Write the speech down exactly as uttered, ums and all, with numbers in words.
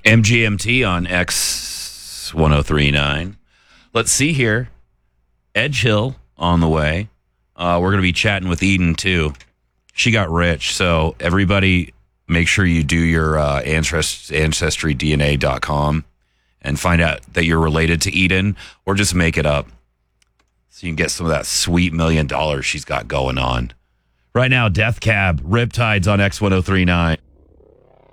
M G M T on X ten thirty-nine. Let's see here. Edge Hill on the way. Uh, we're going to be chatting with Eden, too. She got rich, so everybody make sure you do your uh, ancestry D N A dot com and find out that you're related to Eden, or just make it up so you can get some of that sweet million dollars she's got going on. Right now, Death Cab, Riptides on X ten thirty-nine.